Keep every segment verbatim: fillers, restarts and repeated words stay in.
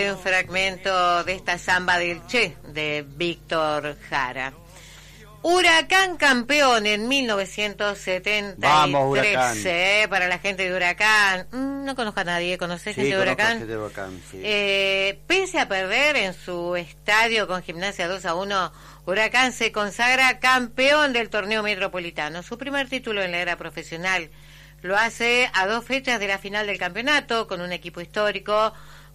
Un fragmento de esta samba del Che de Víctor Jara. Huracán campeón en mil novecientos setenta y tres. Vamos, Huracán. Eh, para la gente de Huracán. Mm, no conozco a nadie. ¿Conoces Sí, gente de Huracán? gente de Huracán, sí. Eh, pese a perder en su estadio con Gimnasia dos a uno, Huracán se consagra campeón del torneo metropolitano. Su primer título en la era profesional. Lo hace a dos fechas de la final del campeonato, con un equipo histórico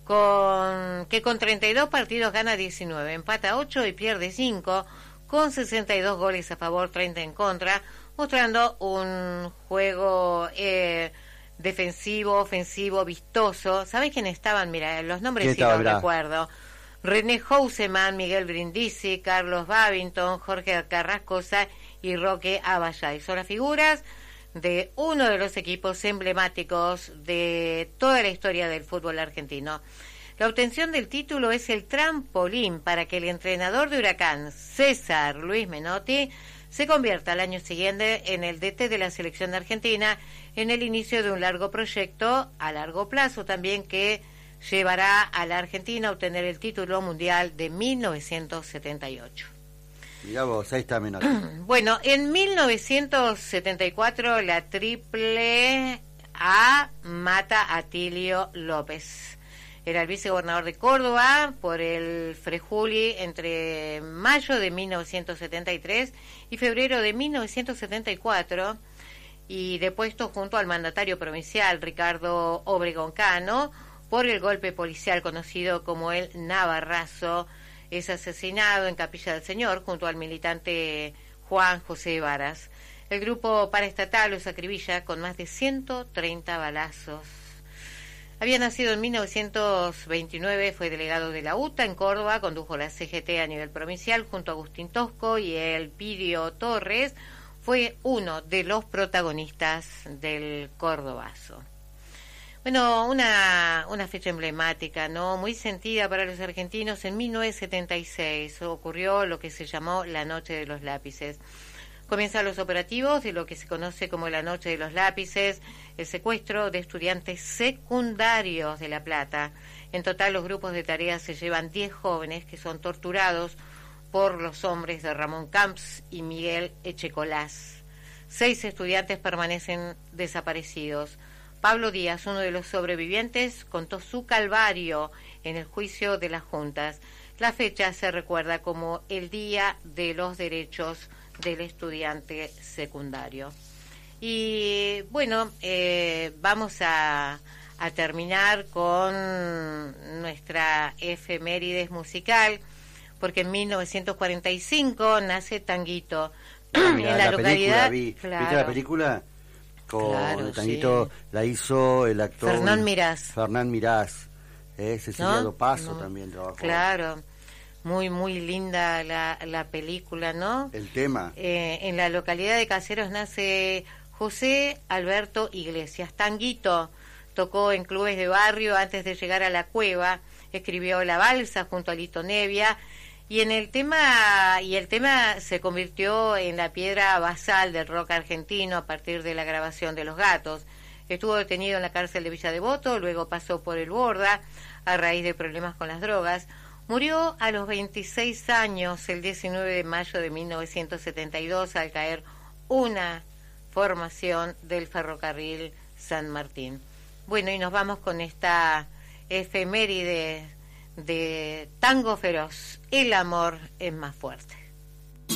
con que con treinta y dos partidos gana diecinueve, empata ocho y pierde cinco, con sesenta y dos goles a favor, treinta en contra, mostrando un juego eh, defensivo, ofensivo, vistoso. ¿Sabés quiénes estaban? Mira, los nombres sí los recuerdo. René Houseman, Miguel Brindisi, Carlos Babington, Jorge Carrascosa y Roque Abayay. Son las figuras de uno de los equipos emblemáticos de toda la historia del fútbol argentino. La obtención del título es el trampolín para que el entrenador de Huracán, César Luis Menotti, se convierta al año siguiente en el D T de la selección de Argentina, en el inicio de un largo proyecto a largo plazo también que llevará a la Argentina a obtener el título mundial de mil novecientos setenta y ocho. Mirá vos, ahí está Menotti. Bueno, en mil novecientos setenta y cuatro la Triple A mata a Atilio López. Era el vicegobernador de Córdoba por el Frejuli entre mayo de mil novecientos setenta y tres y febrero de mil novecientos setenta y cuatro, y depuesto junto al mandatario provincial Ricardo Obregón Cano por el golpe policial conocido como el Navarrazo. Es asesinado en Capilla del Señor junto al militante Juan José Varas. El grupo paraestatal los acribilla con más de ciento treinta balazos. Había nacido en mil novecientos veintinueve, fue delegado de la U T A en Córdoba, condujo la C G T a nivel provincial junto a Agustín Tosco y Elpidio Torres. Fue uno de los protagonistas del Cordobazo. Bueno, una, una fecha emblemática, ¿no? Muy sentida para los argentinos. En mil novecientos setenta y seis ocurrió lo que se llamó la Noche de los Lápices. Comienzan los operativos de lo que se conoce como la Noche de los Lápices, el secuestro de estudiantes secundarios de La Plata. En total, los grupos de tareas se llevan diez jóvenes que son torturados por los hombres de Ramón Camps y Miguel Echecolás. Seis estudiantes permanecen desaparecidos. Pablo Díaz, uno de los sobrevivientes, contó su calvario en el juicio de las juntas. La fecha se recuerda como el Día de los Derechos del Estudiante Secundario. Y bueno, eh, vamos a, a terminar con nuestra efemérides musical, porque en mil novecientos cuarenta y cinco nace Tanguito. Ah, mirá, en la, la localidad. Vi. Claro. ¿Viste la película? Con Claro, el Tanguito, sí. La hizo el actor Fernán Mirás. Fernán Mirás. Eh, Cecilia ¿No? Dopazo No. también trabajó. Claro, muy, muy linda la, la película, ¿no? El tema. Eh, en la localidad de Caseros nace José Alberto Iglesias. Tanguito tocó en clubes de barrio antes de llegar a la cueva, escribió La Balsa junto a Lito Nevia, y en el tema y el tema se convirtió en la piedra basal del rock argentino a partir de la grabación de Los Gatos. Estuvo detenido en la cárcel de Villa Devoto, luego pasó por el Borda a raíz de problemas con las drogas. Murió a los veintiséis años el diecinueve de mayo de mil novecientos setenta y dos al caer una formación del ferrocarril San Martín. Bueno, y nos vamos con esta efeméride de Tango Feroz. El amor es más fuerte.